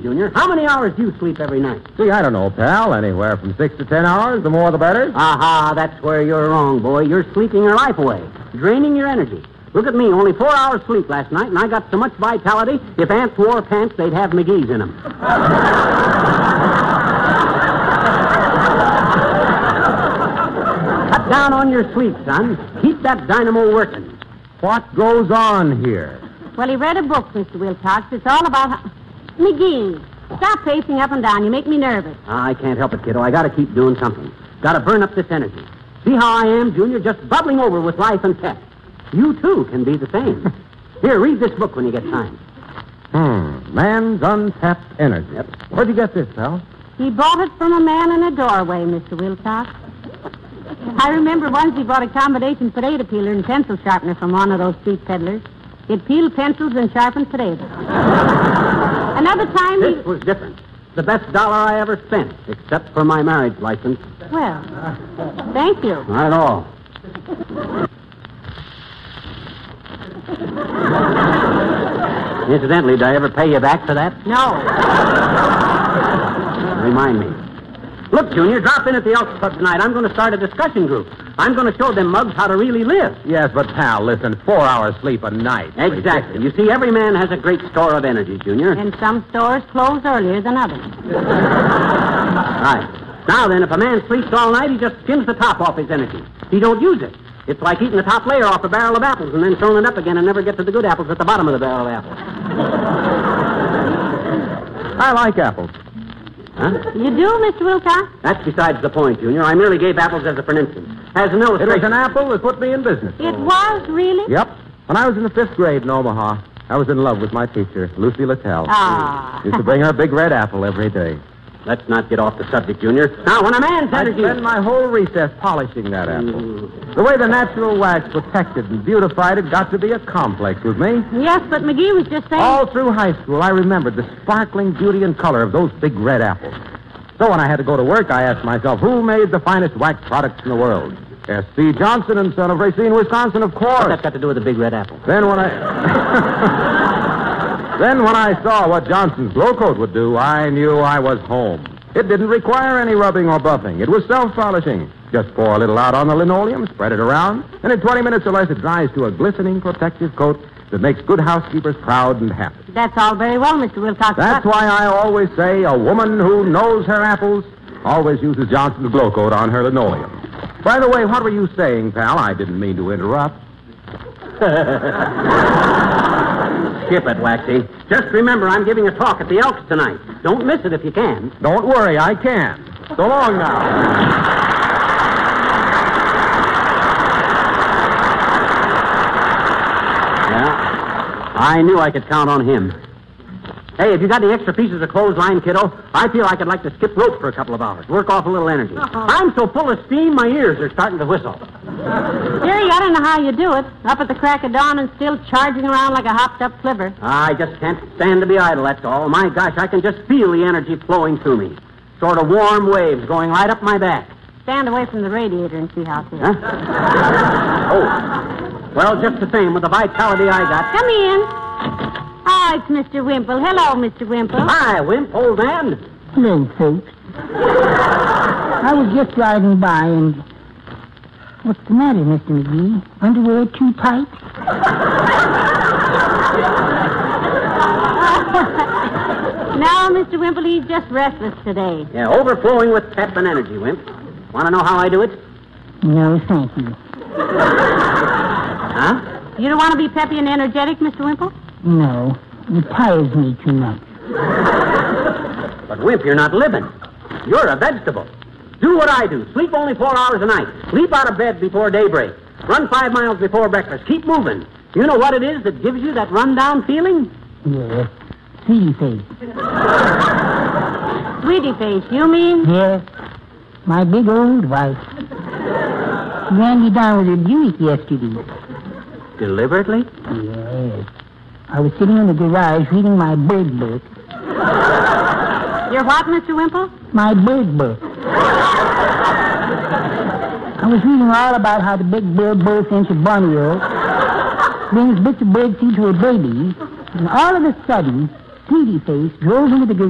Junior. How many hours do you sleep every night? Gee, I don't know, pal. Anywhere from 6 to 10 hours. The more, the better. Aha, that's where you're wrong, boy. You're sleeping your life away, draining your energy. Look at me, only 4 hours sleep last night, and I got so much vitality, if ants wore pants, they'd have McGee's in them. Cut down on your sleep, son. Keep that dynamo working. What goes on here? Well, he read a book, Mr. Wilcox. It's all about McGee, stop pacing up and down. You make me nervous. I can't help it, kiddo. I got to keep doing something. Got to burn up this energy. See how I am, Junior? Just bubbling over with life and pep. You, too, can be the same. Here, read this book when you get time. Man's Untapped Energy. Yep. Where'd you get this, pal? He bought it from a man in a doorway, Mr. Wilcox. I remember once he bought a combination potato peeler and pencil sharpener from one of those street peddlers. It peeled pencils and sharpened potatoes. Another time This was different. The best dollar I ever spent, except for my marriage license. Well, thank you. Not at all. Incidentally, did I ever pay you back for that? No. Remind me. Look, Junior, drop in at the Elks Club tonight. I'm going to start a discussion group. I'm going to show them mugs how to really live. Yes, but, pal, listen, 4 hours sleep a night. Exactly. You see, every man has a great store of energy, Junior. And some stores close earlier than others. Right. Now then, if a man sleeps all night, he just skims the top off his energy. He don't use it. It's like eating the top layer off a barrel of apples and then throwing it up again and never get to the good apples at the bottom of the barrel of apples. I like apples. Huh? You do, Mr. Wilcox? That's besides the point, Junior. I merely gave apples as a for instance. As an It was illustration. an apple that put me in business. It was, really? Yep. When I was in the 5th grade in Omaha, I was in love with my teacher, Lucy Littell. Ah. Used to bring her a big red apple every day. Let's not get off the subject, Junior. Now, when a man's I energy... spend my whole recess polishing that apple. The way the natural wax protected and beautified it got to be a complex with me. Yes, but McGee was just saying... All through high school, I remembered the sparkling beauty and color of those big red apples. So when I had to go to work, I asked myself, who made the finest wax products in the world? S.C. Johnson and Son of Racine, Wisconsin, of course. What's that got to do with the big red apple? Then when I saw what Johnson's Glow Coat would do, I knew I was home. It didn't require any rubbing or buffing. It was self-polishing. Just pour a little out on the linoleum, spread it around, and in 20 minutes or less it dries to a glistening protective coat that makes good housekeepers proud and happy. That's all very well, Mr. Wilcox. That's why I always say a woman who knows her apples always uses Johnson's Glow Coat on her linoleum. By the way, what were you saying, pal? I didn't mean to interrupt. Skip it, Waxy. Just remember, I'm giving a talk at the Elks tonight. Don't miss it if you can. Don't worry, I can. So long now. Yeah, I knew I could count on him. Hey, have you got any extra pieces of clothesline, kiddo? I feel like I'd like to skip rope for a couple of hours. Work off a little energy. I'm so full of steam, my ears are starting to whistle. Jerry, I don't know how you do it. Up at the crack of dawn and still charging around like a hopped-up flivver. I just can't stand to be idle, that's all. My gosh, I can just feel the energy flowing through me. Sort of warm waves going right up my back. Stand away from the radiator and see how it feels. Huh? Oh. Well, just the same, with the vitality I got. Come in. Oh, it's Mr. Wimple. Hello, Mr. Wimple. Hi, Wimp, old man. Hello, folks. I was just riding by and... What's the matter, Mr. McGee? Underwear too tight? No, Mr. Wimple, he's just restless today. Yeah, overflowing with pep and energy, Wimp. Want to know how I do it? No, thank you. Huh? You don't want to be peppy and energetic, Mr. Wimple? No, it tires me too much. But, Wimp, you're not living. You're a vegetable. Do what I do. Sleep only 4 hours a night. Leap out of bed before daybreak. Run 5 miles before breakfast. Keep moving. You know what it is that gives you that run-down feeling? Yes, sweetie face. Sweetie face, you mean? Yes, my big old wife. She ran me down with her Buick yesterday. Deliberately? Yes. I was sitting in the garage reading my bird book. You're what, Mr. Wimple? My bird book. I was reading all about how the big bird bullfinch of Borneo brings bits of bird seed to her babies, and all of a sudden, Sweetie Face drove into the garage